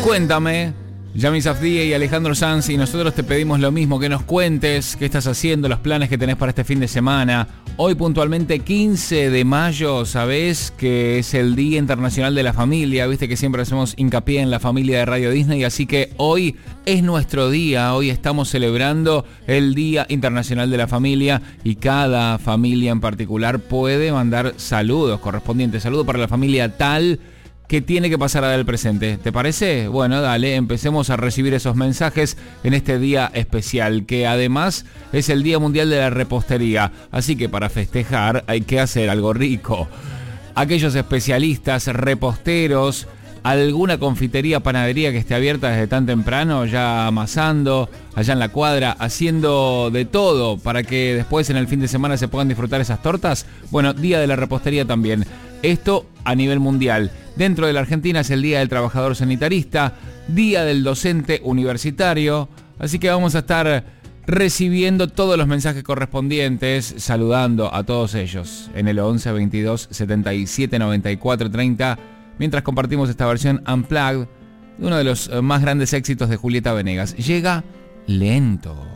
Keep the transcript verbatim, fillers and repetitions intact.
Cuéntame, Yami Safdie y Alejandro Sanz, y nosotros te pedimos lo mismo, que nos cuentes qué estás haciendo, los planes que tenés para este fin de semana. Hoy puntualmente quince de mayo, sabés que es el Día Internacional de la Familia, viste que siempre hacemos hincapié en la familia de Radio Disney, así que hoy es nuestro día, hoy estamos celebrando el Día Internacional de la Familia y cada familia en particular puede mandar saludos correspondientes, saludo para la familia tal que tiene que pasar a dar el presente. ¿Te parece? Bueno, dale, empecemos a recibir esos mensajes en este día especial, que además es el Día Mundial de la Repostería. Así que para festejar hay que hacer algo rico. Aquellos especialistas, reposteros, alguna confitería, panadería que esté abierta desde tan temprano, ya amasando, allá en la cuadra, haciendo de todo para que después en el fin de semana se puedan disfrutar esas tortas. Bueno, Día de la Repostería también. Esto a nivel mundial. Dentro de la Argentina es el Día del Trabajador Sanitarista, Día del Docente Universitario. Así que vamos a estar recibiendo todos los mensajes correspondientes, saludando a todos ellos en el once veintidós setenta y siete noventa y cuatro treinta, mientras compartimos esta versión Unplugged de uno de los más grandes éxitos de Julieta Venegas. Llega lento.